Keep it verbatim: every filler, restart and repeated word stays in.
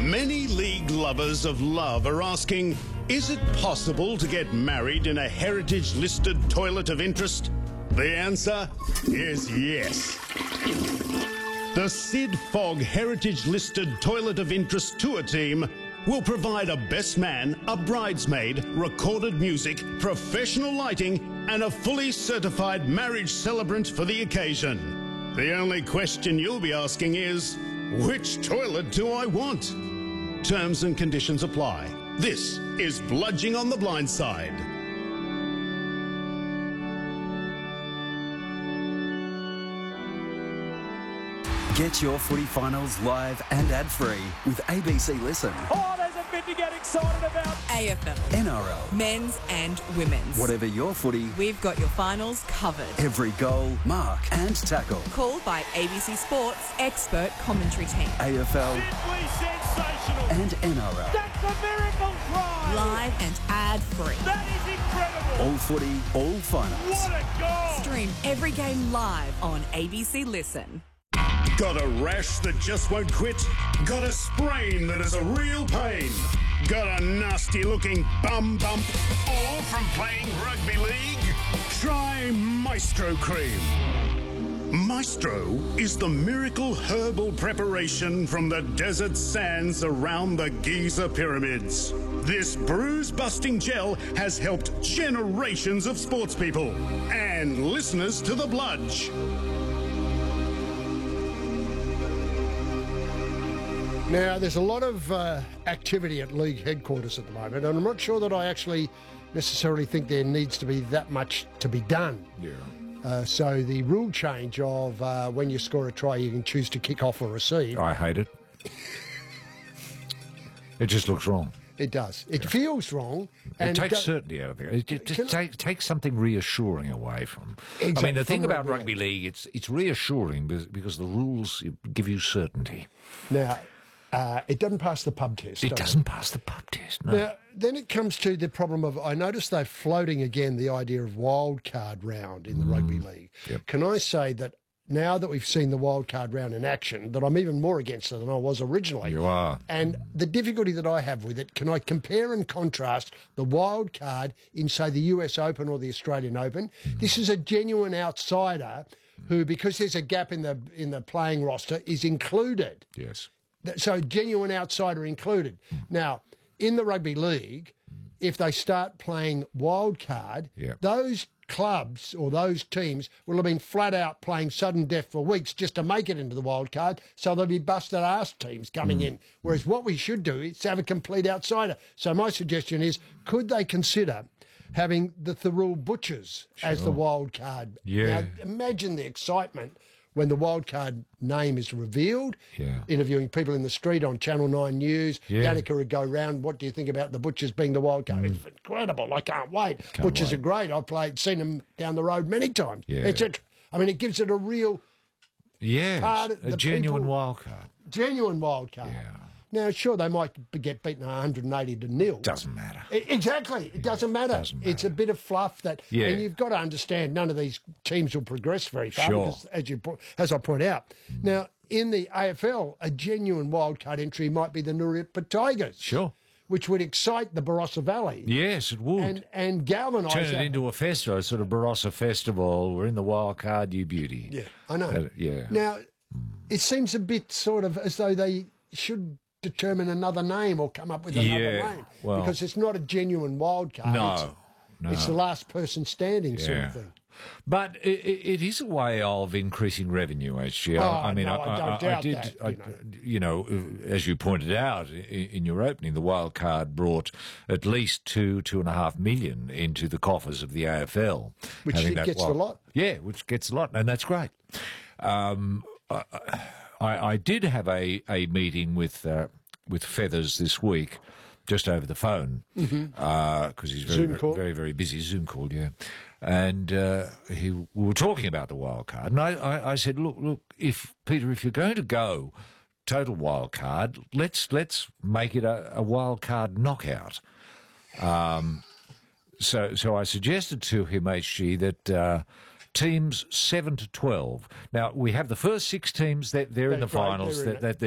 Many league lovers of love are asking, is it possible to get married in a heritage-listed toilet of interest? The answer is yes. The Sid Fogg Heritage-listed Toilet of Interest Tour team will provide a best man, a bridesmaid, recorded music, professional lighting, and a fully certified marriage celebrant for the occasion. The only question you'll be asking is, which toilet do I want? Terms and conditions apply. This is Bludging on the Blind Side. Get your footy finals live and ad-free with A B C Listen. Oh, there's a bit to get excited about. A F L, N R L, men's and women's. Whatever your footy, We've got your finals covered. every goal, mark and tackle. Called by A B C Sports expert commentary team. A F L Simply sensational. and N R L. That's a miracle try. Live and ad-free. That is incredible. All footy, all finals. What a goal. Stream every game live on A B C Listen. Got a rash that just won't quit? Got a sprain that is a real pain? Got a nasty-looking bum bump? All from playing rugby league? Try Maestro Cream. Maestro is the miracle herbal preparation from the desert sands around the Giza pyramids. This bruise-busting gel has helped generations of sportspeople and listeners to The Bludge. Now, there's a lot of uh, activity at league headquarters at the moment, and I'm not sure that I actually necessarily think there needs to be that much to be done. Yeah. Uh, so the rule change of uh, when you score a try, you can choose to kick off or receive. I hate it. It just looks wrong. It does. It feels wrong. It takes do- certainty out of it. It just Can- take, takes something reassuring away from. I Exactly. mean, the thing From about rugby rugby league, it's it's reassuring because, because the rules give you certainty. Now, uh, it doesn't pass the pub test. It does doesn't pass the pub test. No. Now, then it comes to the problem of, I noticed they're floating again the idea of wild card round in the rugby league. Yep. Can I say that now that we've seen the wild card round in action, that I'm even more against it than I was originally. You are. And the difficulty that I have with it, can I compare and contrast the wild card in, say, the U S Open or the Australian Open? This is a genuine outsider who, because there's a gap in the in the playing roster, is included. Yes. So genuine outsider included. Now, in the rugby league, if they start playing wild card, Yeah. those clubs or those teams will have been flat out playing sudden death for weeks just to make it into the wild card, so there'll be busted ass teams coming in. Whereas what we should do is have a complete outsider. So my suggestion is, could they consider having the Thurul Butchers as the wild card? Yeah. Now, imagine the excitement when the wild card name is revealed, Yeah. interviewing people in the street on Channel nine News. Yeah. Danica would go round, what do you think about the Butchers being the wild card? It's incredible. I can't wait. Can't Butchers wait. are great. I've played, seen them down the road many times. Yeah. It's a, I mean, it gives it a real Yes. Part of A the genuine people- wild card. genuine wild card. Yeah. Now, sure, they might be- get beaten one hundred eighty to nil. Doesn't matter. E- Exactly. It doesn't matter. doesn't It's a matter. bit of fluff that, Yeah. and you've got to understand none of these teams will progress very far, Sure. because, as you po- as I point out. Now, in the A F L, a genuine wildcard entry might be the Nurippa Tigers. Sure. Which would excite the Barossa Valley Yes, it would. and, and galvanise Turn it that. into a festival, a sort of Barossa festival. We're in the wild card, you beauty. Yeah, I know. Uh, yeah. Now, it seems a bit sort of as though they should determine another name or come up with another Yeah, name. well- because it's not a genuine wild card. No, It's, no. it's the last person standing sort Yeah. of thing. But it, it is a way of increasing revenue, H G. I Oh, I mean, no, I don't doubt did, that, I, you know. you know, as you pointed out in, in your opening, the wild card brought at least two, two and a half million into the coffers of the A F L. Which having it that gets a wild- lot. Yeah, which gets a lot, and that's great. Um, I, I, I did have a, a meeting with uh, with Feathers this week, just over the phone, because Mm-hmm. he's very, Zoom very, call? very, very busy. Zoom call, yeah. And uh, he, we were talking about the wild card, and I, I, I said, look, look, if Peter, if you're going to go total wild card, let's let's make it a, a wild card knockout. Um, so, so I suggested to him, H G, that. Uh, Teams seven to twelve. Now we have the first six teams that they're in the They're great, finals. they're in That, it. that